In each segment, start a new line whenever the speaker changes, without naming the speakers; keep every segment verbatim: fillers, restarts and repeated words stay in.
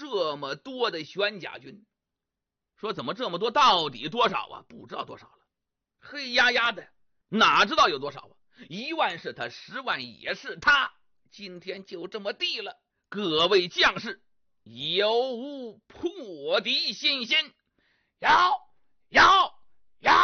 这么多的玄甲军。说怎么这么多，到底多少啊？不知道多少了，黑压压的，哪知道有多少啊？一万是他，十万也是他，今天就这么地了。各位将士，有无破敌信心？有有有！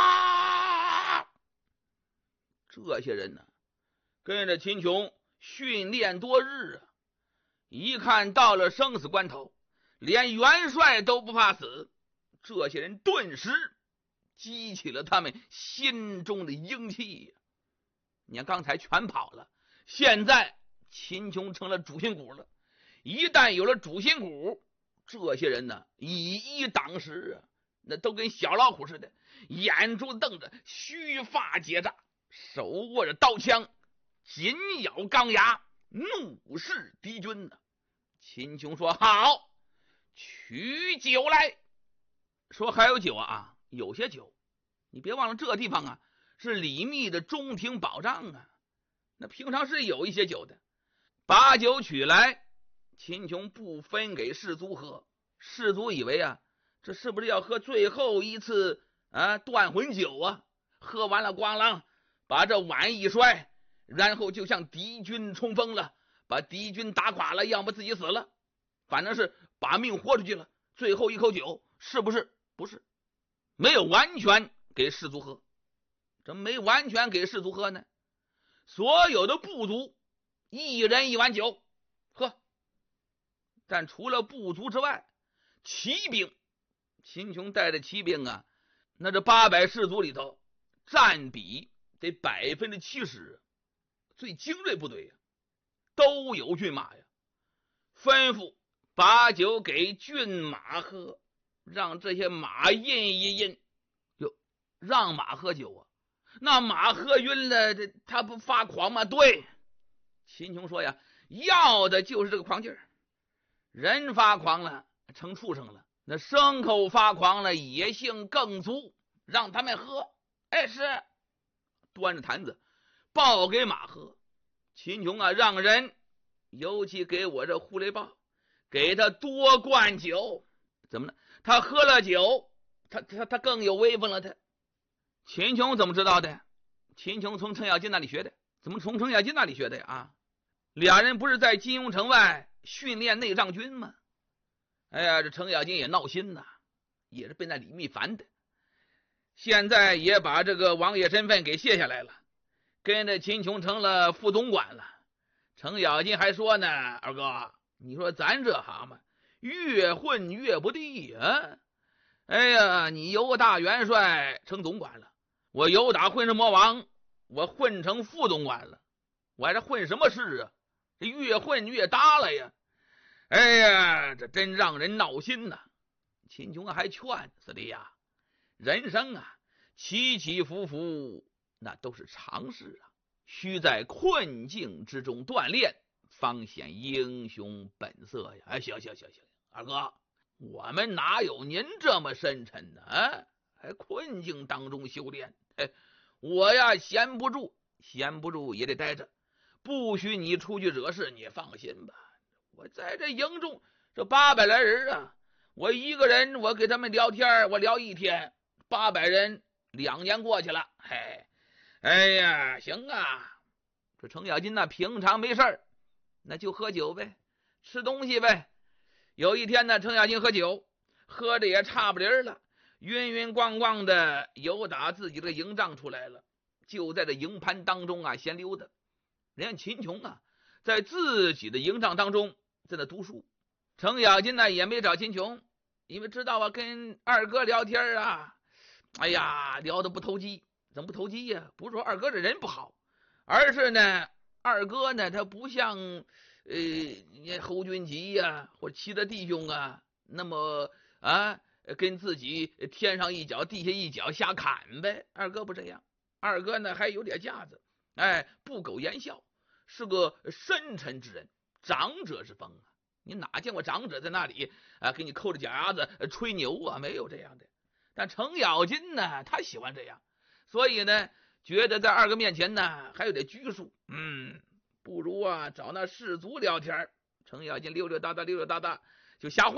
这些人呢，跟着秦琼训练多日啊，一看到了生死关头，连元帅都不怕死，这些人顿时激起了他们心中的英气呀。你看刚才全跑了，现在秦琼成了主心骨了。一旦有了主心骨，这些人呢，以一当十啊，那都跟小老虎似的，眼珠瞪着，须发结扎，手握着刀枪，紧咬钢牙，怒视敌军呢。秦琼说：“好，取酒来。”说还有酒啊，有些酒，你别忘了这地方啊是李密的中庭保障啊，那平常是有一些酒的。把酒取来，秦琼不分给士卒喝，士卒以为啊，这是不是要喝最后一次啊断魂酒啊？喝完了，咣啷把这碗一摔，然后就向敌军冲锋了，把敌军打垮了，要么自己死了，反正是把命豁出去了。最后一口酒，是不是？不是，没有完全给士卒喝。怎么没完全给士卒喝呢？所有的部族一人一碗酒喝，但除了部族之外，骑兵，秦琼带着骑兵啊，那这八百士卒里头占比得百分之七十，最精锐部队呀，都有骏马呀。吩咐把酒给骏马喝，让这些马印一印。哟，让马喝酒啊？那马喝晕了，这他不发狂吗？对，秦琼说呀，要的就是这个狂劲儿。人发狂了，成畜生了；那牲口发狂了，野性更足，让他们喝。哎，是，端着坛子抱给马喝。秦琼啊，让人尤其给我这狐狸豹，给他多灌酒。怎么呢？他喝了酒，他他他更有威风了。他秦琼怎么知道的？秦琼从程咬金那里学的。怎么从程咬金那里学的呀？啊，俩人不是在金庸城外训练内帐军吗？哎呀，这程咬金也闹心呐，也是被那李密烦的。现在也把这个王爷身份给卸下来了，跟着秦琼成了副总管了。程咬金还说呢，二哥，你说咱这行嘛，越混越不地啊！哎呀，你由大元帅成总管了，我由打混世魔王，我混成副总管了，我还是混什么事啊？这越混越大了呀！哎呀，这真让人闹心呐！秦琼还劝四弟呀，人生啊，起起伏伏，那都是常事啊，须在困境之中锻炼，方显英雄本色呀！哎，行行行行，二哥，我们哪有您这么深沉呢？啊，还困境当中修炼？哎，我呀，闲不住，闲不住也得待着，不许你出去惹事。你放心吧，我在这营中这八百来人啊，我一个人我给他们聊天，我聊一天，八百人两年过去了。嘿，哎呀，行啊！这程咬金呢，平常没事儿，那就喝酒呗，吃东西呗。有一天呢，程咬金喝酒，喝的也差不离了，晕晕咣咣的，由打自己的营帐出来了，就在这营盘当中啊闲溜达。人家秦琼啊，在自己的营帐当中在那读书。程咬金呢也没找秦琼，因为知道啊，跟二哥聊天啊，哎呀，聊得不投机。怎么不投机呀？不是说二哥这人不好，而是呢，二哥呢他不像呃侯君集呀、啊、或者其他弟兄啊那么啊跟自己天上一脚地下一脚瞎砍呗。二哥不这样，二哥呢还有点架子，哎，不苟言笑，是个深沉之人，长者之风啊。你哪见过长者在那里啊给你扣着脚丫子吹牛啊？没有这样的。但程咬金呢，他喜欢这样，所以呢觉得在二哥面前呢还有点拘束，嗯，不如啊找那士卒聊天。程咬金溜溜达达溜溜达达就瞎话。